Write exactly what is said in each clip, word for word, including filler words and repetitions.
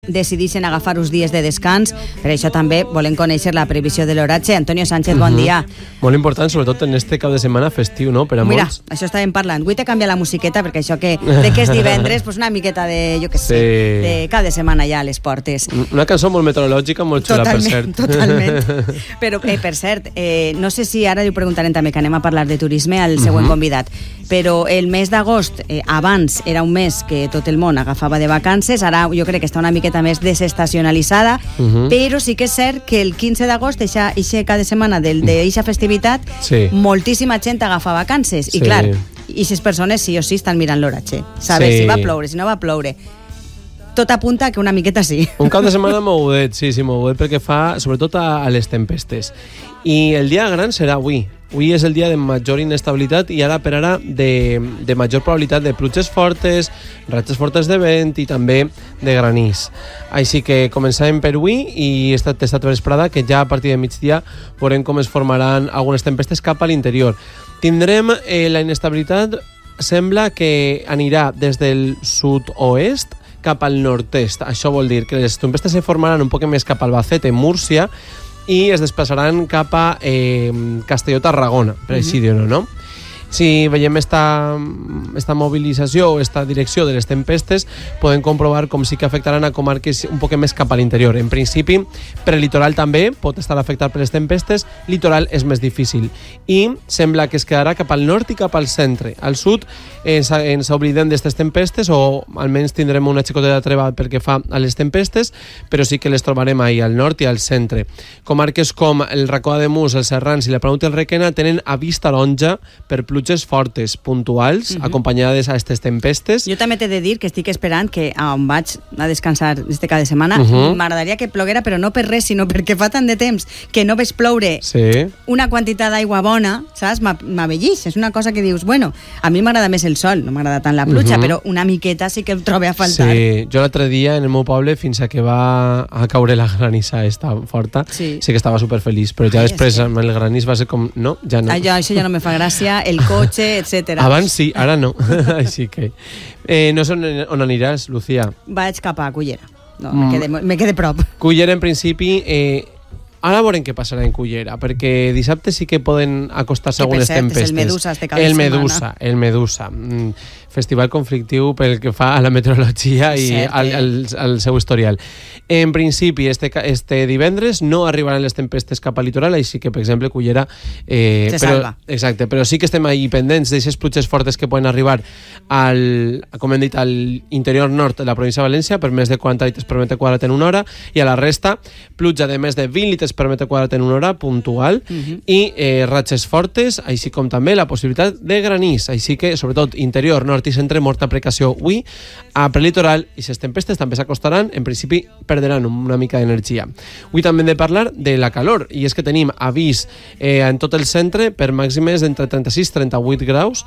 decideixen agafar uns dies de descans. Per això també volem conèixer la previsió de l'oratge. Antonio Sánchez, bon dia. Molt important, sobretot en este cap de setmana festiu, no? Per a Mira, molts. això estàvem parlant. Avui t'he canviat la musiqueta perquè això que, de que és divendres, pues una miqueta de, jo què sé, Sí. de cap de setmana ja a les portes. Una cançó molt meteorològica, molt xula, per cert. Totalment, totalment. Però, eh, per cert, eh, no sé si ara li preguntarem també, que anem a parlar de turisme al següent convidat, però el mes d'agost, eh, abans era un mes que tot el món agafava de vacances, ara jo crec que està una miqueta més desestacionalitzada, Mhm. però sí que és cert que el quinze d'agost, eixa, eixa cada setmana d'eixa festivitat, Sí. moltíssima gent agafa vacances. I Sí. clar, aquestes persones sí o sí estan mirant l'oratge. Saber Sí. si va ploure, si no va ploure. Tot apunta que una miqueta sí. Un cap de setmana mogudet, sí, sí, mogudet, perquè fa, sobretot a, a les tempestes. I el dia gran serà avui. Avui és el dia de major inestabilitat i ara per ara de, de major probabilitat de pluges fortes, ratxes fortes de vent i també de granís. Així que començarem per avui i esta, esta vesprada, que ja a partir de migdia veurem com es formaran algunes tempestes cap a l'interior. Tindrem eh, la inestabilitat, sembla que anirà des del sud-oest cap al nord-est. Això vol dir que les tempestes se formaran un poc més cap a Albacete, Múrcia, i es desplaçaran cap a eh, Castelló-Tarragona, per així uh-huh. dir-ho, no? Si veiem esta, esta mobilització o esta direcció de les tempestes, podem comprovar com sí que afectaran a comarques un poc més cap a l'interior. En principi, per el litoral també pot estar afectat per les tempestes, litoral és més difícil. I sembla que es quedarà cap al nord i cap al centre. Al sud ens, ens oblidem d'aquestes tempestes, o almenys tindrem una xicoteta treva pel que fa a les tempestes, però sí que les trobarem ahir, al nord i al centre. Comarques com el Racó de Mus, el Serrans i la Planut i el Requena tenen avís taronja per pluges fortes, puntuals, uh-huh. acompanyades a aquestes tempestes. Jo també t'he de dir que estic esperant que on vaig a descansar este cada setmana Uh-huh. m'agradaria que ploguera, però no per res, sinó perquè fa tant de temps que no ves ploure Sí. una quantitat d'aigua bona, saps? M'avellix, és una cosa que dius, bueno, a mi m'agrada més el sol, no m'agrada tant la pluja, Uh-huh. però una miqueta sí que em trobo a faltar. Sí, jo l'altre dia en el meu poble, fins a que va a caure la granissa esta forta, Sí. sí que estava superfeliç, però ja Ai, després és que- amb el granís va ser com, no, ja no. Ai, jo, això ja no me fa gràcia, el cotxe, etcètera. Abans sí, ara no. Així que... Eh, no sé on, on aniràs, Lucía. Vaig cap a Cullera. No, Mm. me quede, me quede prop. Cullera, en principi... Eh, ara veurem què passarà en Cullera, perquè dissabte sí que poden acostar-se Que, per algunes cert, és el tempestes. Medusa este cap de el setmana. Medusa, el Medusa. Mm, festival conflictiu pel que fa a la meteorologia i Cert, al, eh? al, al seu historial. En principi, este, ca- este divendres no arribaran les tempestes cap al litoral, així que, per exemple, Cullera... Eh, Se però, salva. Exacte, però sí que estem ahí pendents d'aixes pluges fortes que poden arribar al, com hem dit, al interior nord de la província de València, per més de quaranta litres per metre quadrat en una hora, i a la resta, pluja de més de vint litres per metre quadrat en una hora, puntual, Mhm. i eh, ratxes fortes, així com també la possibilitat de granís, així que, sobretot, interior, nord i centre, molta precaució avui. A prelitoral, i les tempestes també s'acostaran, en principi perdran una mica d'energia. Avui també hem de parlar de la calor, i és que tenim avís eh, en tot el centre per màximes d'entre trenta-sis i trenta-vuit graus,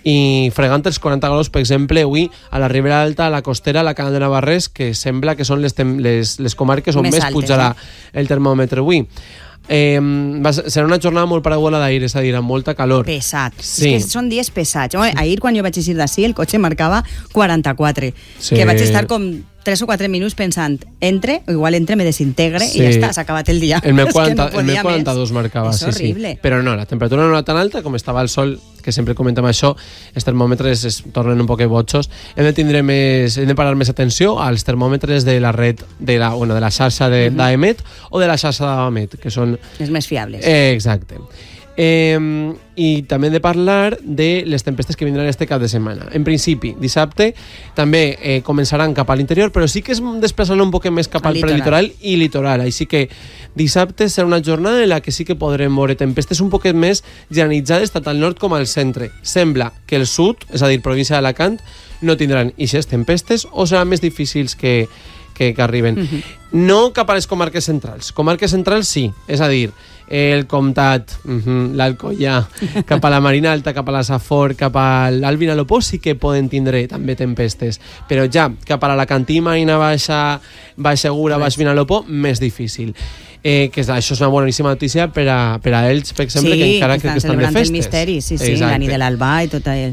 i fregant els quaranta graus, per exemple, avui a la Ribera Alta, a la Costera, a la Cana de Navarrés, que sembla que són les, tem- les, les comarques on Més més, altes, pujarà eh? el termòmetre avui. Eh, va, ser- serà una jornada molt paraguda d'ahir, és a dir, amb molta calor. Pesat. Sí. És que són dies pesats. Home, ahir, quan jo vaig eixir d'ací, el cotxe marcava quaranta-quatre. Sí. Que vaig estar com tres o quatre minuts pensant, entre, o igual entre, me desintegre Sí. i ja està, s'ha acabat el dia. El meu, És que quaranta, no el meu podia quaranta-dos més. marcava, És sí, sí. horrible. Però no, la temperatura no era tan alta, com estava el sol, que sempre comentem això, els termòmetres es tornen un poc botxos. Hem de tindre més, hem de parar més atenció als termòmetres de la red, de la, bueno, de la xarxa de, Mhm. d'Aemet o de la xarxa d'Amet, que són... És més fiables. Eh, exacte. Eh, I també hem de parlar de les tempestes que vindran este cap de setmana. En principi, dissabte també eh, començaran cap a l'interior, però sí que es desplaçaran un poc més cap Al al prelitoral i litoral. Així que dissabte serà una jornada en la que sí que podrem veure tempestes un poquet més generalitzades tant al nord com al centre. Sembla que el sud, és a dir, província d'Alacant, no tindran ixes tempestes o seran més difícils que, que, que arriben. Mhm. No cap a les comarques centrals. Comarques centrals sí, és a dir, el Comtat, uh-huh, l'Alcoià, cap a la Marina Alta, cap a la Safor, cap a l'Alt Vinalopó sí que poden tindre també tempestes, però ja cap a l'Alacantí, Marina Baixa, Baix Segura, Baix Vinalopó, més difícil. Eh, que això és una boníssima notícia per a, per a ells, per exemple, sí, que encara que que, estan que estan de celebrant festes. el misteri, sí, sí, Exacte. la nit de l'Albà i tot el...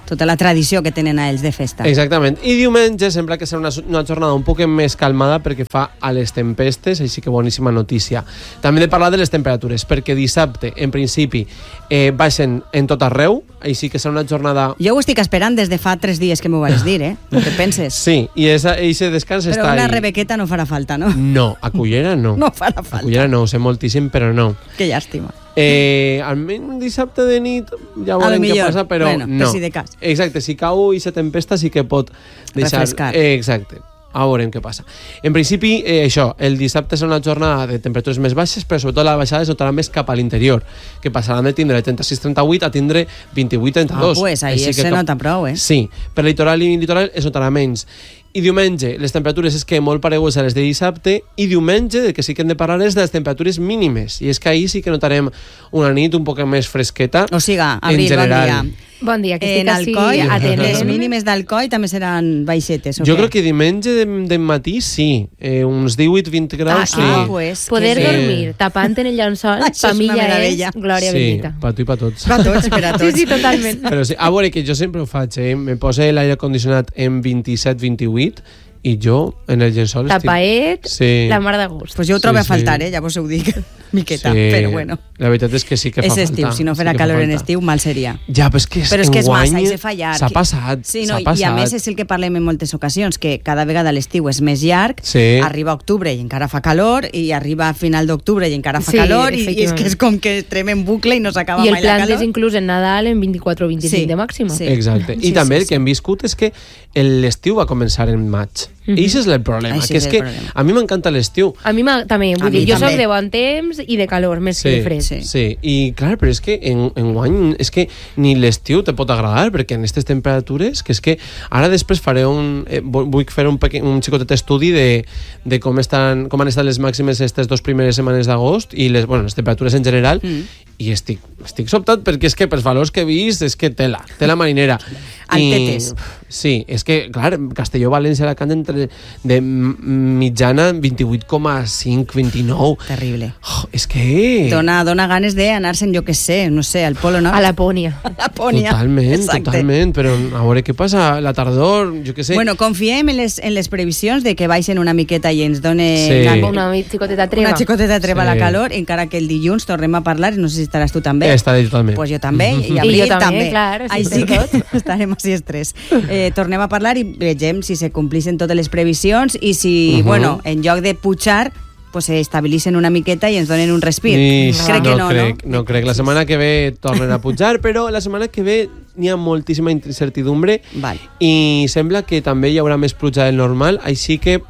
tota la tradició que tenen a ells de festa. Exactament. I diumenge sembla que serà una, una jornada un poc més calmada perquè fa a les tempestes, així que boníssima notícia. També he de parlar de les temperatures, perquè dissabte, en principi, eh, baixen en tot arreu, així que serà una jornada... Jo ho estic esperant des de fa tres dies que m'ho vas dir, eh? No te penses. Sí, i aquest descans però està una ahí. Rebequeta no farà falta, no? No, a Cullera no. No farà falta. A Cullera no, ho sé moltíssim, però no. Que llàstima. Eh, almenys dissabte de nit ja veurem què passa, però bueno, no. Per si de cas. Exacte, si cau i se tempesta sí que pot deixar... Refrescar. Eh, exacte. A veurem què passa. En principi, eh, això, el dissabte serà una jornada de temperatures més baixes, però sobretot la baixada es notarà més cap a l'interior, que passaran de tindre trenta-sis trenta-vuit a tindre vint-i-vuit trenta-dos. Ah, pues ahí se cap... nota prou, eh? Sí, per litoral i litoral es notarà menys. I diumenge, les temperatures és que molt paregudes a les de dissabte, i diumenge, del que sí que hem de parlar és de les temperatures mínimes, i és que ahir sí que notarem una nit un poc més fresqueta. O siga, Abril, bon dia. Bon dia, que estic en així Alcoi, atent. les mínimes d'Alcoi també seran baixetes, o jo què? crec que diumenge de, de matí sí, eh, uns divuit vint graus, sí. Ah, pues, Poder sí. dormir tapant en el llençol, Això per és mi una ja meravella. és glòria Sí, bendita. per tu i per tots. Per tots, per a tots. Sí, sí, totalment. Però sí, a veure, que jo sempre ho faig, eh? Me posa l'aire condicionat en vint-i-set vint-i-vuit i jo en el llençol Tapaet, Sí. la mar de gust. Pues jo ho trobo Sí, a faltar, sí. eh? Ja vos ho dic, miqueta, Sí. però bueno. La veritat és que sí que fa És falta. estiu, si no sí farà que fa calor en falta. estiu, mal seria. Ja, però és que, Però és que és enguany massa i se fa llarg. S'ha passat, Sí, no, s'ha passat. i a més és el que parlem en moltes ocasions, que cada vegada l'estiu és més llarg, Sí. arriba octubre i encara fa calor, i arriba a final d'octubre i encara fa Sí, calor, i, i és efectivament. que és com que trem en bucle i no s'acaba I el mai la plan calor. és inclús en Nadal en vint-i-quatre o vint-i-cinc Sí, de màxima. sí. Exacte. I Sí, també sí, el que hem viscut és que l'estiu va començar en maig. Mhm. I això és el problema, Això que és és el que problema. a mi m'encanta l'estiu. A mi m'ha- també, A vull mi dir, jo també. soc de bon temps i de calor, més que de fred. Sí. Sí, i clar, però és que en, en guany és que ni l'estiu te pot agradar, perquè en aquestes temperatures, que és que ara després faré un... Eh, vull fer un, peque, un xicotet estudi de, de com, estan, com han estat les màximes aquestes dues primeres setmanes d'agost i les, bueno, les temperatures en general, Mm. i estic, estic sobtat perquè és que pels valors que he vist és que tela, tela marinera. Altetes. Sí, és que, clar, Castelló, València, Alacant entre de mitjana vint-i-vuit coma cinc, vint-i-nou. Terrible. Oh, és que... Dona, dona ganes d'anar-se'n, jo que sé, no sé, al Polo Nord. A Lapònia. A Lapònia. Totalment, Exacte. totalment, però a veure què passa, la tardor, jo què sé. Bueno, confiem en les, en les previsions de que baixen una miqueta i ens done Sí. gan- Una xicoteta treva. una xicoteta treva Sí. a la calor, encara que el dilluns tornem a parlar, no sé si estaràs tu també. Estaré totalment. Pues jo també, i I Abril jo també, també. clar, així Així estem que tots. estarem així els tres. Eh, tornem a parlar i vegem si se complixen totes les previsions i si, Uh -huh. bueno, en lloc de pujar, pues se estabilitzen una miqueta i ens donen un respir. I Crec que no, crec, no? no crec. La setmana que ve tornen a pujar, però la setmana que ve n'hi ha moltíssima incertidumbre Val. i sembla que també hi haurà més pluja del normal, així que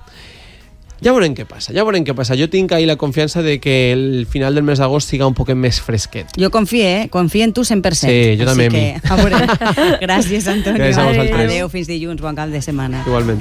ja veurem què passa, ja veurem què passa. Jo tinc ahí la confiança de que el final del mes d'agost siga un poc més fresquet. Jo confio, eh? Confio en tu cent per cent. Sí, jo també Així en que, a veure. Gràcies, Antonio. Gràcies a vosaltres. Adéu, fins dilluns, bon cap de setmana. Igualment.